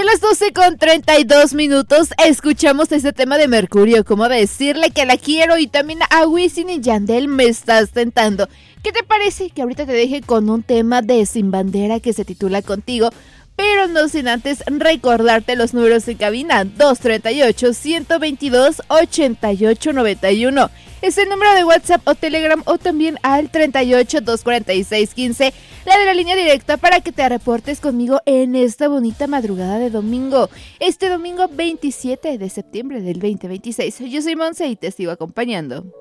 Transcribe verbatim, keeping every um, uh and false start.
las doce con treinta y dos minutos escuchamos este tema de Mercurio, cómo decirle que la quiero, y también a Wisin y Yandel, me estás tentando. ¿Qué te parece que ahorita te deje con un tema de Sin Bandera que se titula Contigo? Pero no sin antes recordarte los números en cabina: dos treinta y ocho, ciento veintidós, ochenta y ocho noventa y uno. Es el número de WhatsApp o Telegram, o también al treinta y ocho, doscientos cuarenta y seis, quince, la de la línea directa, para que te reportes conmigo en esta bonita madrugada de domingo. Este domingo veintisiete de septiembre del veinte veintiséis. Yo soy Monse y te sigo acompañando.